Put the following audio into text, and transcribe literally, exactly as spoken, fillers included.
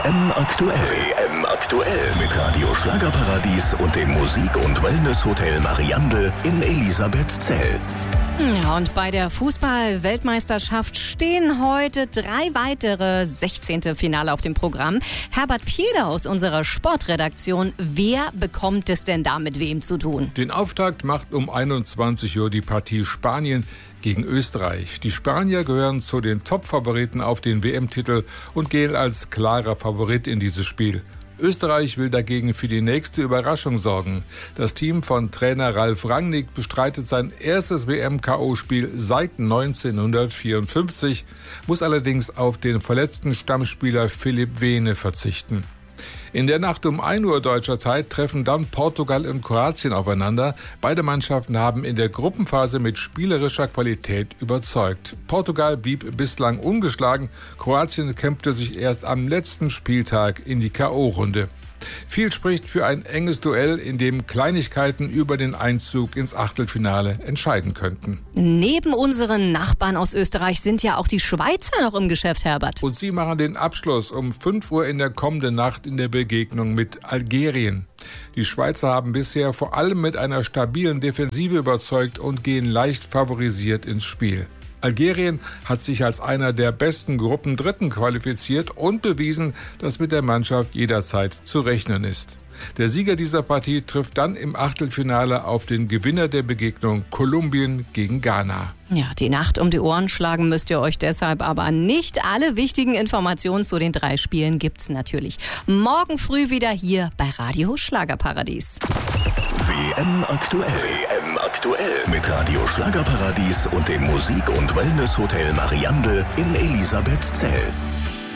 M aktuell. W M aktuell mit Radio Schlagerparadies und dem Musik- und Wellness-Hotel Mariandel in Elisabethzell. Ja, und bei der Fußball-Weltmeisterschaft stehen heute drei weitere sechzehnte Finale auf dem Programm. Herbert Pieder aus unserer Sportredaktion, wer bekommt es denn da mit wem zu tun? Den Auftakt macht um einundzwanzig Uhr die Partie Spanien gegen Österreich. Die Spanier gehören zu den Top-Favoriten auf den W M-Titel und gehen als klarer Favorit in dieses Spiel. Österreich will dagegen für die nächste Überraschung sorgen. Das Team von Trainer Ralf Rangnick bestreitet sein erstes W M-K O-Spiel seit neunzehnhundertvierundfünfzig, muss allerdings auf den verletzten Stammspieler Philipp Vene verzichten. In der Nacht um ein Uhr deutscher Zeit treffen dann Portugal und Kroatien aufeinander. Beide Mannschaften haben in der Gruppenphase mit spielerischer Qualität überzeugt. Portugal blieb bislang ungeschlagen, Kroatien kämpfte sich erst am letzten Spieltag in die K O-Runde. Viel spricht für ein enges Duell, in dem Kleinigkeiten über den Einzug ins Achtelfinale entscheiden könnten. Neben unseren Nachbarn aus Österreich sind ja auch die Schweizer noch im Geschäft, Herbert. Und sie machen den Abschluss um fünf Uhr in der kommenden Nacht in der Begegnung mit Algerien. Die Schweizer haben bisher vor allem mit einer stabilen Defensive überzeugt und gehen leicht favorisiert ins Spiel. Algerien hat sich als einer der besten Gruppendritten qualifiziert und bewiesen, dass mit der Mannschaft jederzeit zu rechnen ist. Der Sieger dieser Partie trifft dann im Achtelfinale auf den Gewinner der Begegnung Kolumbien gegen Ghana. Ja, die Nacht um die Ohren schlagen müsst ihr euch deshalb aber nicht. Alle wichtigen Informationen zu den drei Spielen gibt's natürlich morgen früh wieder hier bei Radio Schlagerparadies. W M aktuell. W M aktuell mit Radio Schlagerparadies und dem Musik- und Wellness-Hotel Mariandel in Elisabethzell.